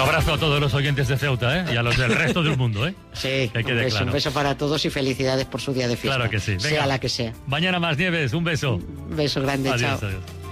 abrazo a todos los oyentes de Ceuta, ¿eh? Y a los del resto del mundo, ¿eh? Sí, claro. Un beso para todos y felicidades por su día de fiesta. Claro que sí. Venga. Sea la que sea. Mañana más, Nieves, un beso. Un beso grande, adiós, chao. Adiós.